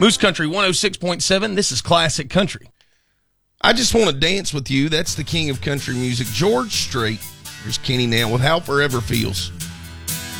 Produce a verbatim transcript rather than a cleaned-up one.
Moose Country one oh six point seven. This is Classic Country. I Just Want to Dance with You. That's the king of country music, George Strait. Here's Kenny now with How Forever Feels.